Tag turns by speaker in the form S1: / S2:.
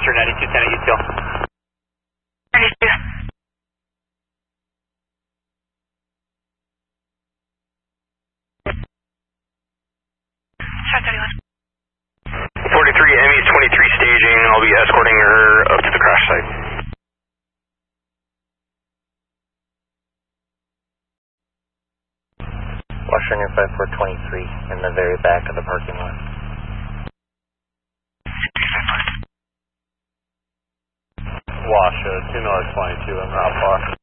S1: Roger, 9210 at UTL.
S2: 92. Shot 31.
S3: 43, ME's 23 staging. I'll be escorting her up to the crash site.
S4: Western Air 5423 in the very back of the parking lot.
S5: Wash, 2 North 22, I'm not far.